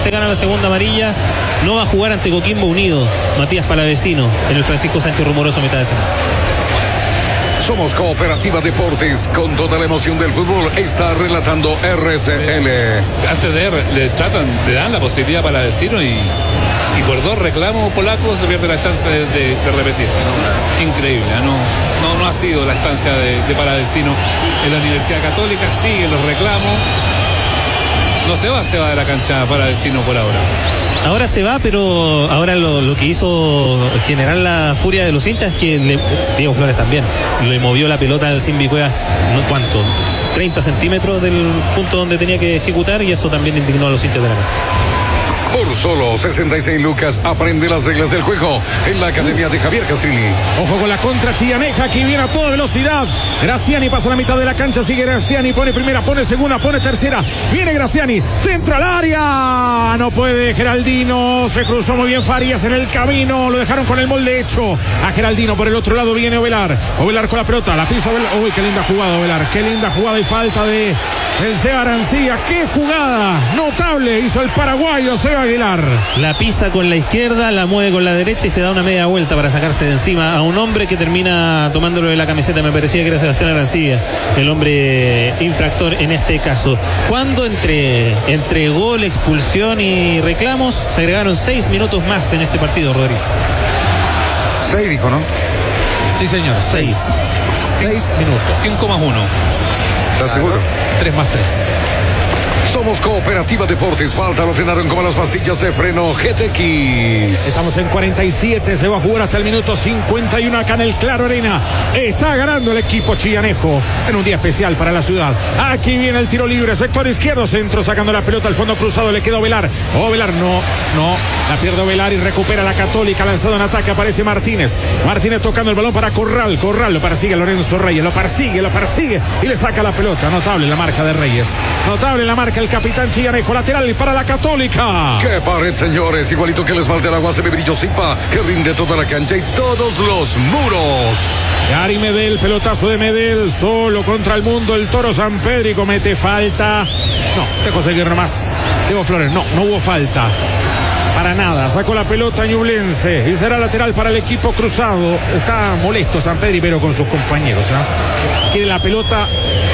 se gana la segunda amarilla. No va a jugar ante Coquimbo Unido Matías Palavecino en el Francisco Sánchez Rumoroso mitad de semana. Somos Cooperativa Deportes, con toda la emoción del fútbol. Está relatando RCL. Antes de le dan la posibilidad para Palavecino y por 2 reclamos polacos se pierde la chance de repetir. Increíble, no ha sido la estancia de Palavecino en la Universidad Católica. Siguen los reclamos. No se va de la cancha Palavecino por ahora. Ahora se va, pero ahora lo que hizo generar la furia de los hinchas es que Diego Flores también le movió la pelota al Simbi Cuevas, ¿no? ¿Cuánto? 30 centímetros del punto donde tenía que ejecutar, y eso también indignó a los hinchas de la casa. Por solo 66 lucas, aprende las reglas del juego en la Academia de Javier Castrilli. Ojo con la contra Chillaneja, que viene a toda velocidad. Graziani pasa la mitad de la cancha, sigue Graziani, pone primera, pone segunda, pone tercera. Viene Graziani, centro al área. No puede Geraldino, se cruzó muy bien Farías en el camino, lo dejaron con el molde hecho. A Geraldino por el otro lado viene Ovelar. Ovelar con la pelota, la pisa Ovelar. Uy, qué linda jugada Ovelar, qué linda jugada, y falta de el Seba Arancía. Qué jugada notable hizo el paraguayo Seba Aguilar. La pisa con la izquierda, la mueve con la derecha y se da una media vuelta para sacarse de encima a un hombre que termina tomándolo de la camiseta. Me parecía que era Sebastián Arancía, el hombre infractor en este caso. Cuando entre gol, expulsión y reclamos, se agregaron 6 minutos más en este partido, Rodrigo. 6 dijo, ¿no? Sí, señor, 6 minutos. 5 más 1. ¿Estás seguro? 3 más 3. Somos Cooperativa Deportes. Falta, lo frenaron como las pastillas de freno GTX. Estamos en 47, se va a jugar hasta el minuto 51 acá en el Claro Arena. Está ganando el equipo chillanejo en un día especial para la ciudad. Aquí viene el tiro libre, sector izquierdo, centro, sacando la pelota al fondo cruzado, le queda Ovelar. Ovelar no, la pierde Ovelar y recupera la Católica, lanzado en ataque, aparece Martínez tocando el balón para Corral, lo persigue Lorenzo Reyes, lo persigue y le saca la pelota. Notable la marca de Reyes, notable la marca el capitán chillanejo, lateral para la Católica. ¡Qué pared, señores! Igualito que el esmalte del agua, se ve brillosipa, que rinde toda la cancha y todos los muros. Gary Medel, pelotazo de Medel, solo contra el mundo, el Toro Sampedri comete falta. No, dejó seguir nomás Diego Flores, no hubo falta. Para nada, sacó la pelota Ñublense y será lateral para el equipo cruzado. Está molesto Sampedri, pero con sus compañeros, ¿eh? Quiere la pelota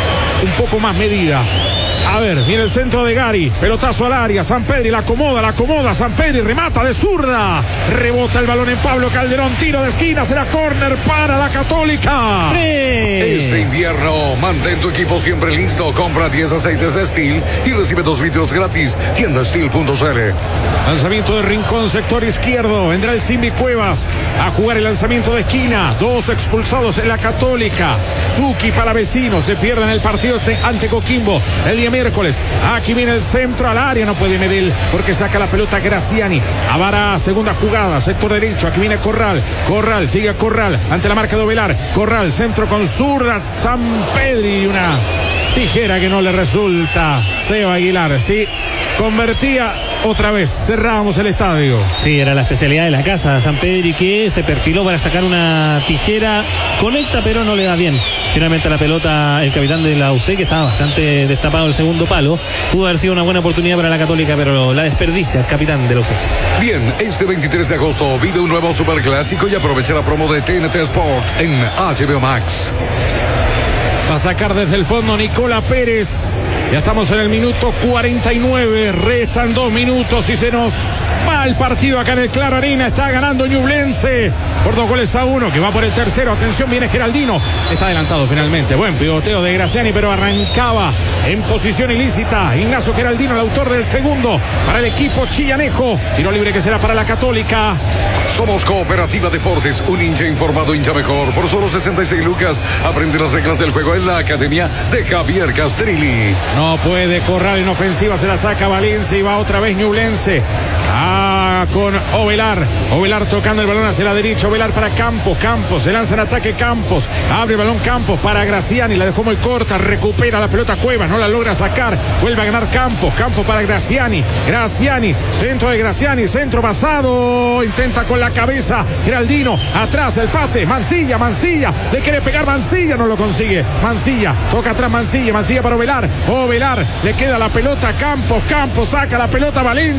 un poco más medida. A ver, viene el centro de Gary, pelotazo al área, Sampedri la acomoda, Sampedri remata de zurda, rebota el balón en Pablo Calderón, tiro de esquina, será córner para la Católica. 3. Este invierno, mantén tu equipo siempre listo, compra 10 aceites Steel y recibe 2 litros gratis, tiendasteel.cl. Lanzamiento de Rincón, sector izquierdo, vendrá el Simbi Cuevas a jugar el lanzamiento de esquina, 2 expulsados en la Católica, Zucchi Palavecino, se pierde en el partido ante Coquimbo el día miércoles. Aquí viene el centro al área, no puede Medel porque saca la pelota Graziani. Avara, segunda jugada, sector derecho, aquí viene Corral, sigue Corral ante la marca de Ovelar, Corral, centro con zurda, Sampedri, una tijera que no le resulta. Seba Aguilar, sí, convertía otra vez, cerrábamos el estadio. Sí, era la especialidad de la casa, Sampedri, que se perfiló para sacar una tijera, conecta pero no le da bien. Finalmente la pelota, el capitán de la UC, que estaba bastante destapado el segundo palo, pudo haber sido una buena oportunidad para la Católica, pero la desperdicia el capitán de la UC. Bien, este 23 de agosto vive un nuevo superclásico y aprovecha la promo de TNT Sport en HBO Max. Va a sacar desde el fondo Nicola Pérez. Ya estamos en el minuto 49. Restan 2 minutos y se nos va el partido acá en el Claro Arena. Está ganando Ñublense por 2-1, que va por el tercero. Atención, viene Geraldino. Está adelantado finalmente. Buen pivoteo de Graziani, pero arrancaba en posición ilícita. Ignacio Geraldino, el autor del segundo para el equipo chillanejo. Tiro libre que será para la Católica. Somos Cooperativa Deportes, un hincha informado, hincha mejor. Por solo 66 lucas, aprende las reglas del juego en la Academia de Javier Castrilli. No puede Corral en ofensiva, se la saca Valencia y va otra vez Ñublense. Con Ovelar tocando el balón hacia la derecha, Ovelar para Campos, se lanza en ataque Campos, abre el balón Campos para Graziani, la dejó muy corta, recupera la pelota Cuevas, no la logra sacar, vuelve a ganar Campos para Graziani, centro de Graziani, centro pasado, intenta con la cabeza Geraldino, atrás el pase, Mancilla, le quiere pegar Mancilla, no lo consigue, Mancilla, toca atrás Mancilla para Ovelar, le queda la pelota Campos, saca la pelota Valencia.